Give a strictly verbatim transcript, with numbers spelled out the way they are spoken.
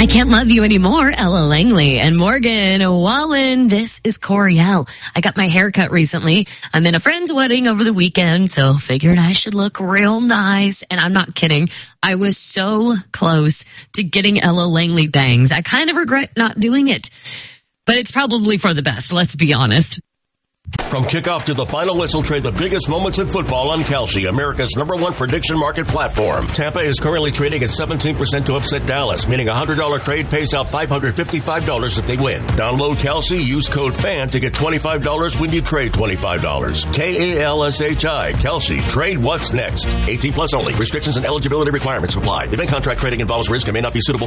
I Can't Love You Anymore, Ella Langley and Morgan Wallen. This is Coriel. I got my hair cut recently. I'm in a friend's wedding over the weekend, so figured I should look real nice. And I'm not kidding. I was so close to getting Ella Langley bangs. I kind of regret not doing it, but it's probably for the best. Let's be honest. From kickoff to the final whistle, trade the biggest moments in football on Kalshi, America's number one prediction market platform. Tampa is currently trading at seventeen percent to upset Dallas, meaning a one hundred dollars trade pays out five hundred fifty-five dollars if they win. Download Kalshi, use code FAN to get twenty-five dollars when you trade twenty-five dollars. K A L S H I, Kalshi. Trade what's next. eighteen plus only. Restrictions and eligibility requirements apply. Event contract trading involves risk and may not be suitable